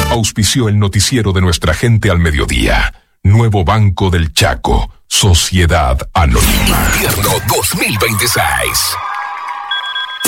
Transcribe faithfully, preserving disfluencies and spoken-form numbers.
Auspició el noticiero de nuestra gente al mediodía. Nuevo Banco del Chaco. Sociedad Anónima. Invierno dos mil veintiséis.